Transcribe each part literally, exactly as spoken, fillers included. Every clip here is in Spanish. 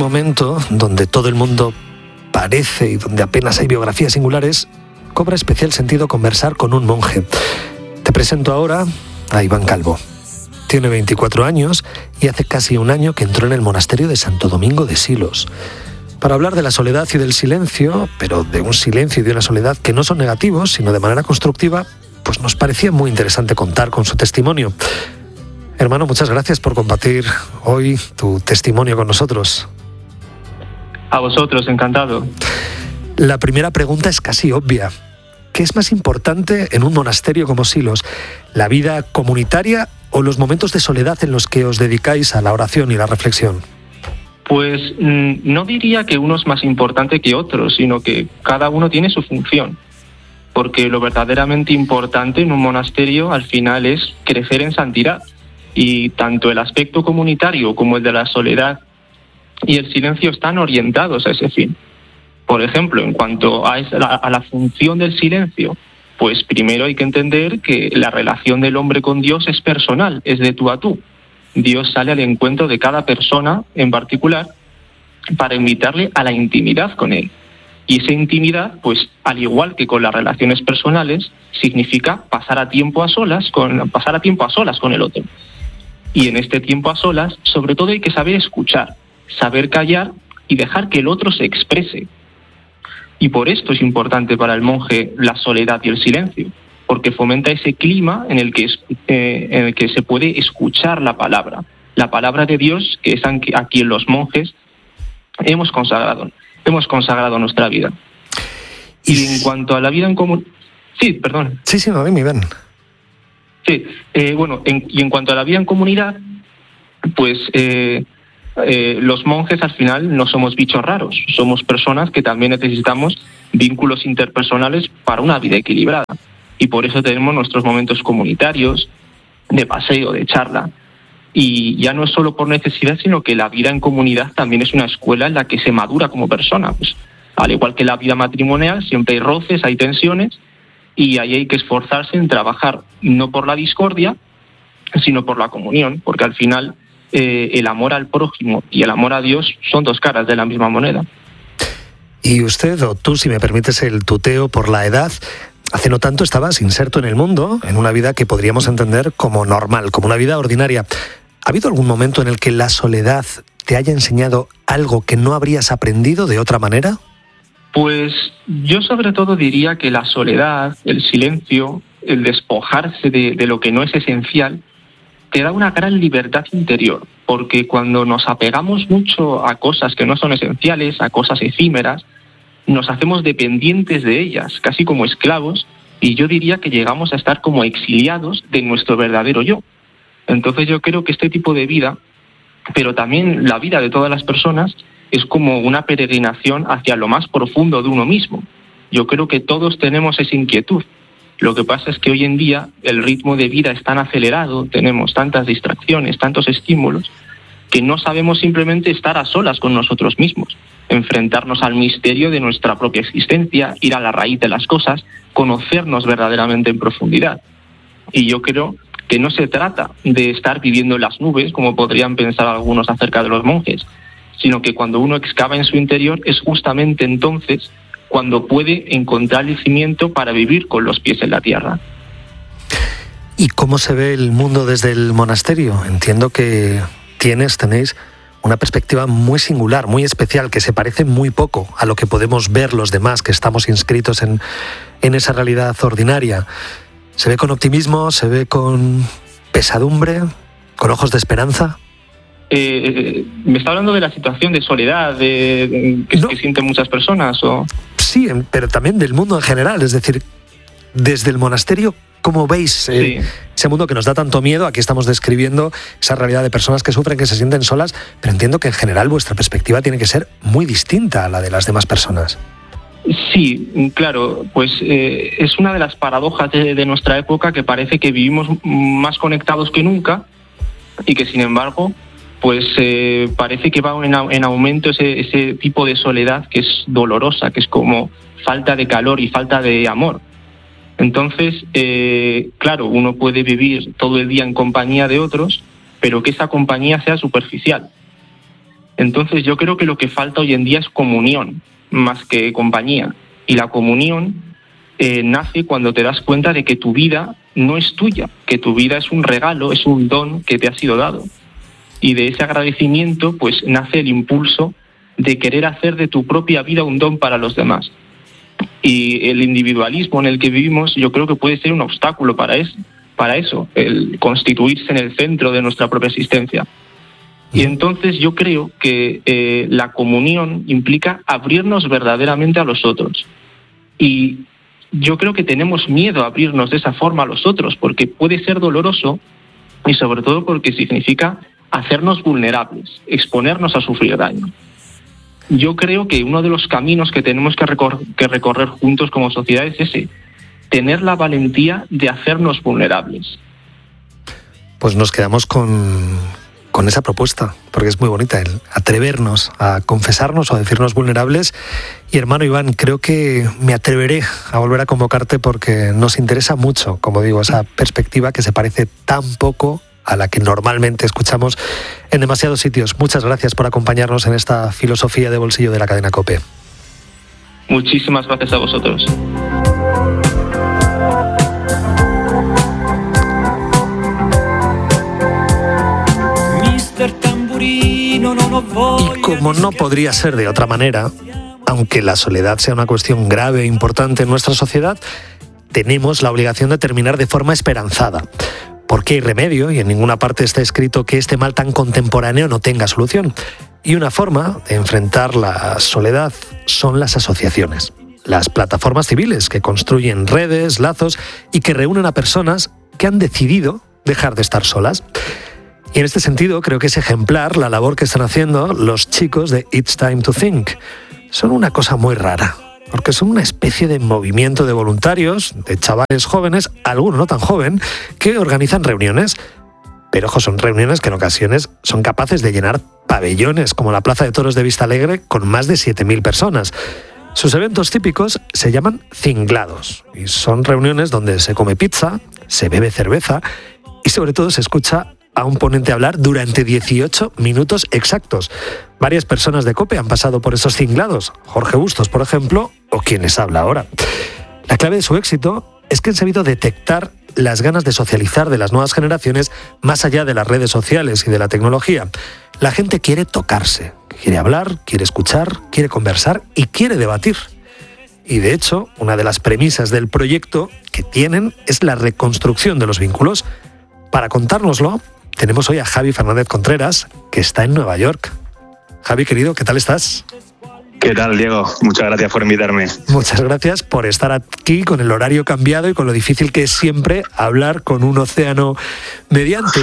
momento donde todo el mundo parece y donde apenas hay biografías singulares, cobra especial sentido conversar con un monje. Te presento ahora a Iván Calvo. Tiene veinticuatro años y hace casi un año que entró en el monasterio de Santo Domingo de Silos. Para hablar de la soledad y del silencio, pero de un silencio y de una soledad que no son negativos, sino de manera constructiva, pues nos parecía muy interesante contar con su testimonio. Hermano, muchas gracias por compartir hoy tu testimonio con nosotros. A vosotros, encantado. La primera pregunta es casi obvia. ¿Qué es más importante en un monasterio como Silos? ¿La vida comunitaria o los momentos de soledad en los que os dedicáis a la oración y la reflexión? Pues no diría que uno es más importante que otro, sino que cada uno tiene su función. Porque lo verdaderamente importante en un monasterio al final es crecer en santidad. Y tanto el aspecto comunitario como el de la soledad y el silencio están orientados a ese fin. Por ejemplo, en cuanto a, esa, a la función del silencio, pues primero hay que entender que la relación del hombre con Dios es personal, es de tú a tú. Dios sale al encuentro de cada persona en particular para invitarle a la intimidad con él. Y esa intimidad, pues al igual que con las relaciones personales, significa pasar a tiempo a solas con, pasar a tiempo a solas con el otro. Y en este tiempo a solas, sobre todo hay que saber escuchar, saber callar y dejar que el otro se exprese. Y por esto es importante para el monje la soledad y el silencio, porque fomenta ese clima en el que, eh, en el que se puede escuchar la palabra, la palabra de Dios, que es a quien los monjes hemos consagrado, hemos consagrado nuestra vida. Y, y en cuanto a la vida en común... Sí, perdón. Sí, sí, no, dime, ven. Sí, eh, bueno, en, y en cuanto a la vida en comunidad, pues... Eh, Eh, los monjes al final no somos bichos raros, somos personas que también necesitamos vínculos interpersonales para una vida equilibrada. Y por eso tenemos nuestros momentos comunitarios, de paseo, de charla. Y ya no es solo por necesidad, sino que la vida en comunidad también es una escuela en la que se madura como persona. Pues, al igual que la vida matrimonial, siempre hay roces, hay tensiones, y ahí hay que esforzarse en trabajar no por la discordia, sino por la comunión, porque al final... Eh, el amor al prójimo y el amor a Dios son dos caras de la misma moneda. Y usted, o tú, si me permites el tuteo por la edad, hace no tanto estabas inserto en el mundo, en una vida que podríamos entender como normal, como una vida ordinaria. ¿Ha habido algún momento en el que la soledad te haya enseñado algo que no habrías aprendido de otra manera? Pues yo sobre todo diría que la soledad, el silencio, el despojarse de, de lo que no es esencial, te da una gran libertad interior, porque cuando nos apegamos mucho a cosas que no son esenciales, a cosas efímeras, nos hacemos dependientes de ellas, casi como esclavos, y yo diría que llegamos a estar como exiliados de nuestro verdadero yo. Entonces yo creo que este tipo de vida, pero también la vida de todas las personas, es como una peregrinación hacia lo más profundo de uno mismo. Yo creo que todos tenemos esa inquietud. Lo que pasa es que hoy en día el ritmo de vida es tan acelerado, tenemos tantas distracciones, tantos estímulos, que no sabemos simplemente estar a solas con nosotros mismos, enfrentarnos al misterio de nuestra propia existencia, ir a la raíz de las cosas, conocernos verdaderamente en profundidad. Y yo creo que no se trata de estar viviendo en las nubes, como podrían pensar algunos acerca de los monjes, sino que cuando uno excava en su interior es justamente entonces cuando puede encontrar el cimiento para vivir con los pies en la tierra. ¿Y cómo se ve el mundo desde el monasterio? Entiendo que tienes, tenéis una perspectiva muy singular, muy especial, que se parece muy poco a lo que podemos ver los demás, que estamos inscritos en, en esa realidad ordinaria. ¿Se ve con optimismo? ¿Se ve con pesadumbre? ¿Con ojos de esperanza? Eh, ¿Me está hablando de la situación de soledad de, de, que, no. que sienten muchas personas? O... Sí, pero también del mundo en general, es decir, desde el monasterio, ¿cómo veis eh, sí. ese mundo que nos da tanto miedo? Aquí estamos describiendo esa realidad de personas que sufren, que se sienten solas, pero entiendo que en general vuestra perspectiva tiene que ser muy distinta a la de las demás personas. Sí, claro, pues eh, es una de las paradojas de, de nuestra época, que parece que vivimos más conectados que nunca y que sin embargo pues eh, parece que va en, en aumento ese, ese tipo de soledad que es dolorosa, que es como falta de calor y falta de amor. Entonces, eh, claro, uno puede vivir todo el día en compañía de otros, pero que esa compañía sea superficial. Entonces yo creo que lo que falta hoy en día es comunión, más que compañía. Y la comunión eh, nace cuando te das cuenta de que tu vida no es tuya, que tu vida es un regalo, es un don que te ha sido dado. Y de ese agradecimiento pues nace el impulso de querer hacer de tu propia vida un don para los demás. Y el individualismo en el que vivimos yo creo que puede ser un obstáculo para eso, para eso, el constituirse en el centro de nuestra propia existencia. Y entonces yo creo que eh, la comunión implica abrirnos verdaderamente a los otros. Y yo creo que tenemos miedo a abrirnos de esa forma a los otros, porque puede ser doloroso y sobre todo porque significa hacernos vulnerables, exponernos a sufrir daño. Yo creo que uno de los caminos que tenemos que, recor- que recorrer juntos como sociedad es ese, tener la valentía de hacernos vulnerables. Pues nos quedamos con, con esa propuesta, porque es muy bonita, el atrevernos a confesarnos o a decirnos vulnerables. Y hermano Iván, creo que me atreveré a volver a convocarte porque nos interesa mucho, como digo, esa perspectiva que se parece tan poco a la que normalmente escuchamos en demasiados sitios. Muchas gracias por acompañarnos en esta filosofía de bolsillo de la cadena COPE. Muchísimas gracias a vosotros. Y como no podría ser de otra manera, aunque la soledad sea una cuestión grave e importante en nuestra sociedad, tenemos la obligación de terminar de forma esperanzada. Porque hay remedio y en ninguna parte está escrito que este mal tan contemporáneo no tenga solución. Y una forma de enfrentar la soledad son las asociaciones, las plataformas civiles que construyen redes, lazos y que reúnen a personas que han decidido dejar de estar solas. Y en este sentido creo que es ejemplar la labor que están haciendo los chicos de It's Time to Think. Son una cosa muy rara, porque son una especie de movimiento de voluntarios, de chavales jóvenes, alguno no tan joven, que organizan reuniones. Pero ojo, son reuniones que en ocasiones son capaces de llenar pabellones, como la Plaza de Toros de Vistalegre, con más de siete mil personas. Sus eventos típicos se llaman cinglados, y son reuniones donde se come pizza, se bebe cerveza, y sobre todo se escucha a un ponente hablar durante dieciocho minutos exactos. Varias personas de COPE han pasado por esos cinglados, Jorge Bustos, por ejemplo, o quien les habla ahora. La clave de su éxito es que han sabido detectar las ganas de socializar de las nuevas generaciones más allá de las redes sociales y de la tecnología. La gente quiere tocarse, quiere hablar, quiere escuchar, quiere conversar y quiere debatir. Y de hecho, una de las premisas del proyecto que tienen es la reconstrucción de los vínculos. Para contárnoslo, tenemos hoy a Javi Fernández Contreras, que está en Nueva York. Javi, querido, ¿qué tal estás? ¿Qué tal, Diego? Muchas gracias por invitarme. Muchas gracias por estar aquí con el horario cambiado y con lo difícil que es siempre hablar con un océano mediante.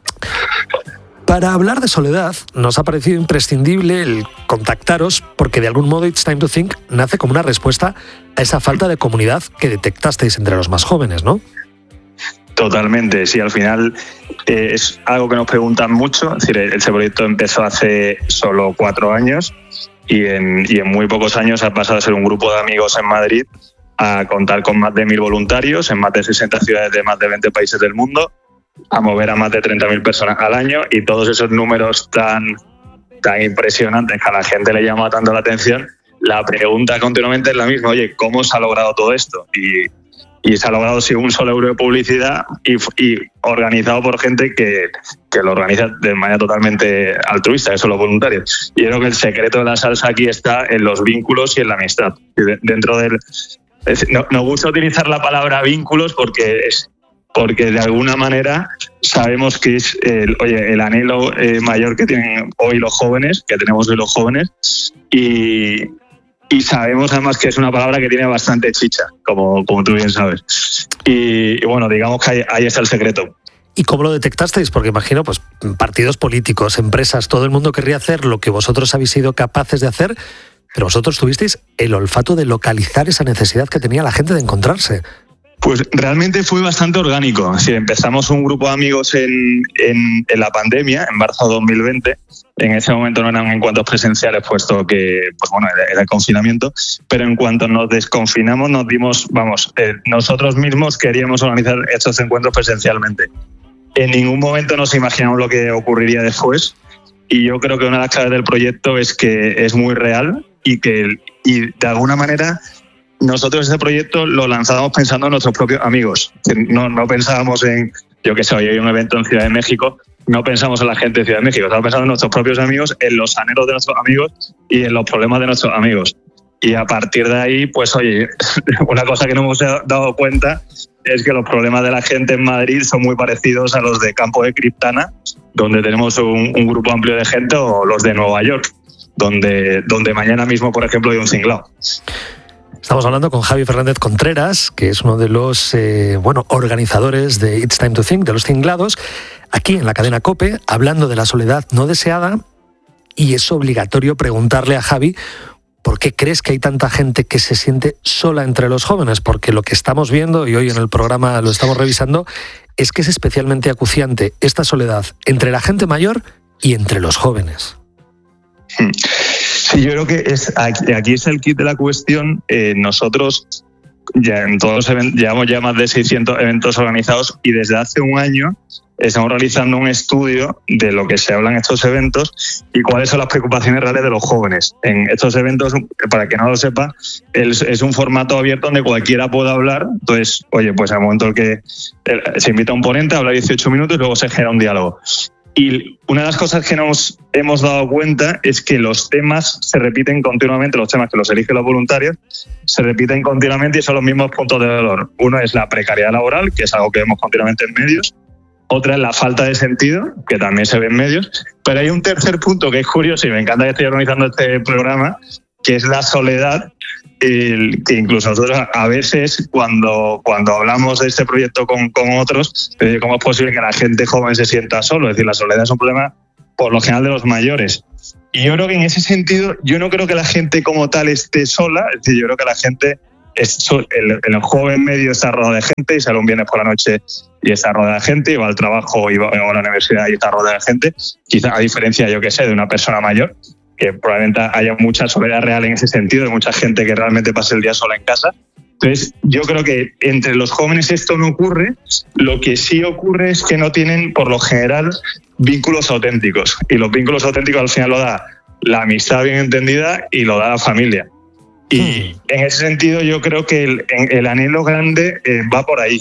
Para hablar de soledad, nos ha parecido imprescindible el contactaros porque de algún modo It's Time to Think nace como una respuesta a esa falta de comunidad que detectasteis entre los más jóvenes, ¿no? Totalmente, sí, al final eh, es algo que nos preguntan mucho. Es decir, este proyecto empezó hace solo cuatro años y en, y en muy pocos años ha pasado a ser un grupo de amigos en Madrid a contar con más de mil voluntarios en más de sesenta ciudades de más de veinte países del mundo, a mover a más de treinta mil personas al año, y todos esos números tan, tan impresionantes que a la gente le llama tanto la atención. La pregunta continuamente es la misma: oye, ¿cómo se ha logrado todo esto? Y Y se ha logrado sin un solo euro de publicidad y, y organizado por gente que, que lo organiza de manera totalmente altruista, que son los voluntarios. Y yo creo que el secreto de la salsa aquí está en los vínculos y en la amistad. Y de, dentro del, es, no, nos gusta utilizar la palabra vínculos porque es porque de alguna manera sabemos que es el, oye, el anhelo eh, mayor que tienen hoy los jóvenes, que tenemos hoy los jóvenes, y Y sabemos además que es una palabra que tiene bastante chicha, como, como tú bien sabes. Y, y bueno, digamos que ahí, ahí está el secreto. ¿Y cómo lo detectasteis? Porque imagino, pues, partidos políticos, empresas, todo el mundo querría hacer lo que vosotros habéis sido capaces de hacer, pero vosotros tuvisteis el olfato de localizar esa necesidad que tenía la gente de encontrarse. Pues realmente fue bastante orgánico. Es decir, empezamos un grupo de amigos en, en, en la pandemia, en marzo de dos mil veinte. En ese momento no eran encuentros presenciales, puesto que pues bueno, era el confinamiento, pero en cuanto nos desconfinamos nos dimos, vamos, eh, nosotros mismos queríamos organizar estos encuentros presencialmente. En ningún momento nos imaginamos lo que ocurriría después, y yo creo que una de las claves del proyecto es que es muy real y que y de alguna manera nosotros ese proyecto lo lanzábamos pensando en nuestros propios amigos. No, no pensábamos en, yo qué sé, hoy hay un evento en Ciudad de México, no pensamos en la gente de Ciudad de México, estamos pensando en nuestros propios amigos, en los anhelos de nuestros amigos y en los problemas de nuestros amigos. Y a partir de ahí, pues oye, una cosa que no hemos dado cuenta es que los problemas de la gente en Madrid son muy parecidos a los de Campo de Criptana, donde tenemos un, un grupo amplio de gente, o los de Nueva York, donde, donde mañana mismo, por ejemplo, hay un cinglao. Estamos hablando con Javi Fernández Contreras, que es uno de los eh, bueno, organizadores de It's Time to Think, de los cinglados, aquí en la cadena COPE, hablando de la soledad no deseada, y es obligatorio preguntarle a Javi ¿por qué crees que hay tanta gente que se siente sola entre los jóvenes? Porque lo que estamos viendo, y hoy en el programa lo estamos revisando, es que es especialmente acuciante esta soledad entre la gente mayor y entre los jóvenes. Sí, yo creo que es aquí, aquí es el kit de la cuestión. Eh, nosotros ya en todos los eventos, llevamos ya más de seiscientos eventos organizados y desde hace un año estamos realizando un estudio de lo que se habla en estos eventos y cuáles son las preocupaciones reales de los jóvenes. En estos eventos, para que no lo sepa, es un formato abierto donde cualquiera pueda hablar. Entonces, oye, pues al momento en que se invita a un ponente, habla dieciocho minutos y luego se genera un diálogo. Y una de las cosas que nos hemos dado cuenta es que los temas se repiten continuamente, los temas que los eligen los voluntarios, se repiten continuamente y son los mismos puntos de dolor. Uno es la precariedad laboral, que es algo que vemos continuamente en medios. Otra es la falta de sentido, que también se ve en medios. Pero hay un tercer punto que es curioso y me encanta que estoy organizando este programa, que es la soledad, el, que incluso nosotros a veces cuando, cuando hablamos de este proyecto con, con otros, eh, ¿cómo es posible que la gente joven se sienta solo? Es decir, la soledad es un problema por lo general de los mayores. Y yo creo que en ese sentido, yo no creo que la gente como tal esté sola, es decir, yo creo que la gente, es, el, el joven medio está rodeado de gente y sale un viernes por la noche y está rodeado de gente, y va al trabajo y va a la universidad y está rodeado de gente, quizá a diferencia, yo que sé, de una persona mayor, que probablemente haya mucha soledad real en ese sentido, de mucha gente que realmente pasa el día sola en casa. Entonces, yo creo que entre los jóvenes esto no ocurre. Lo que sí ocurre es que no tienen, por lo general, vínculos auténticos. Y los vínculos auténticos al final lo da la amistad bien entendida y lo da la familia. Y hmm. en ese sentido yo creo que el, el anhelo grande eh, va por ahí.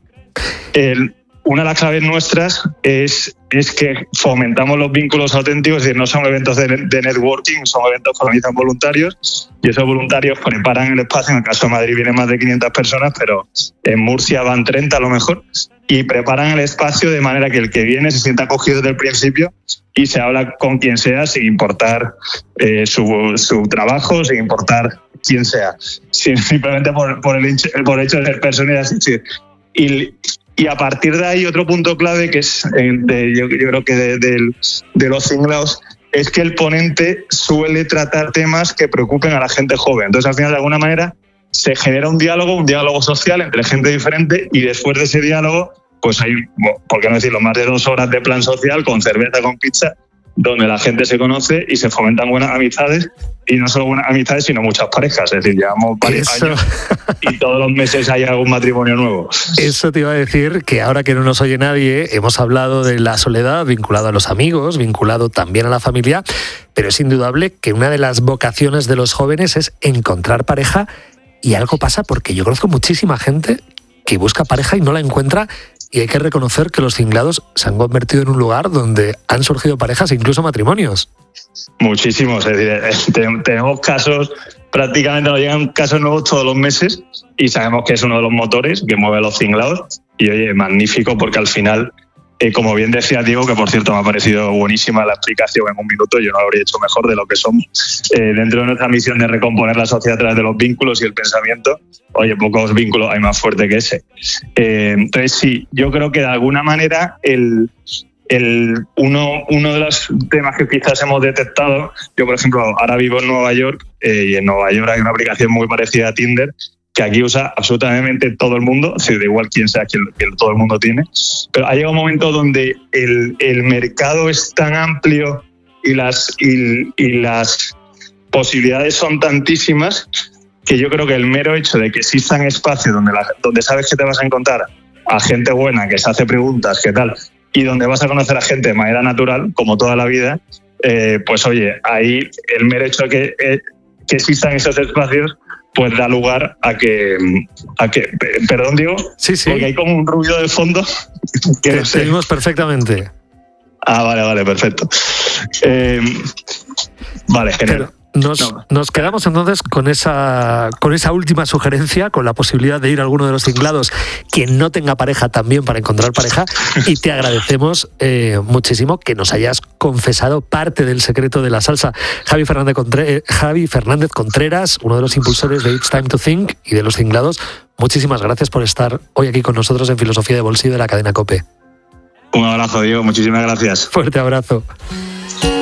El, Una de las claves nuestras es, es que fomentamos los vínculos auténticos, es decir, no son eventos de, de networking, son eventos que organizan voluntarios y esos voluntarios preparan el espacio. En el caso de Madrid vienen más de quinientas personas, pero en Murcia van treinta a lo mejor, y preparan el espacio de manera que el que viene se sienta acogido desde el principio y se habla con quien sea sin importar eh, su, su trabajo, sin importar quién sea, simplemente por, por, el, hecho, por el hecho de ser persona y asistir. Y, Y a partir de ahí, otro punto clave que es, de, yo, yo creo que de, de, de los cinglados, es que el ponente suele tratar temas que preocupen a la gente joven. Entonces, al final, de alguna manera, se genera un diálogo, un diálogo social entre gente diferente, y después de ese diálogo, pues hay, por qué no decirlo, más de dos horas de plan social con cerveza, con pizza, donde la gente se conoce y se fomentan buenas amistades, y no solo buenas amistades, sino muchas parejas. Es decir, llevamos varios Eso. años y todos los meses hay algún matrimonio nuevo. Eso te iba a decir, que ahora que no nos oye nadie, hemos hablado de la soledad vinculado a los amigos, vinculado también a la familia, pero es indudable que una de las vocaciones de los jóvenes es encontrar pareja, y algo pasa porque yo conozco muchísima gente que busca pareja y no la encuentra. Y hay que reconocer que los cinglados se han convertido en un lugar donde han surgido parejas e incluso matrimonios. Muchísimos. Es decir, tenemos casos, prácticamente nos llegan casos nuevos todos los meses y sabemos que es uno de los motores que mueve a los cinglados. Y oye, magnífico, porque al final, eh, como bien decía Diego, que por cierto me ha parecido buenísima la explicación en un minuto, yo no lo habría hecho mejor de lo que somos, eh, dentro de nuestra misión de recomponer la sociedad a través de los vínculos y el pensamiento, oye, pocos vínculos hay más fuerte que ese. Eh, entonces sí, yo creo que de alguna manera el, el uno, uno de los temas que quizás hemos detectado, yo por ejemplo ahora vivo en Nueva York, eh, y en Nueva York hay una aplicación muy parecida a Tinder, que aquí usa absolutamente todo el mundo, o sea, da igual quién sea, que todo el mundo tiene, pero ha llegado un momento donde el, el mercado es tan amplio y las, y, y las posibilidades son tantísimas, que yo creo que el mero hecho de que existan espacios donde, la, donde sabes que te vas a encontrar a gente buena, que se hace preguntas, que tal, y donde vas a conocer a gente de manera natural, como toda la vida, eh, pues oye, ahí el mero hecho de que, eh, que existan esos espacios pues da lugar a que, a que perdón Diego, sí, sí. porque hay como un ruido de fondo que Te no sé. seguimos perfectamente. Ah, vale, vale, perfecto. Eh, vale, genial. Pero nos, no. nos quedamos entonces con esa, con esa última sugerencia, con la posibilidad de ir a alguno de los Tinglados quien no tenga pareja también para encontrar pareja, y te agradecemos eh, muchísimo que nos hayas confesado parte del secreto de la salsa. Javi Fernández, Contre- Javi Fernández Contreras, uno de los impulsores de It's Time to Think y de los Tinglados, muchísimas gracias por estar hoy aquí con nosotros en Filosofía de Bolsillo de la cadena COPE. Un abrazo, Diego, muchísimas gracias. Fuerte abrazo.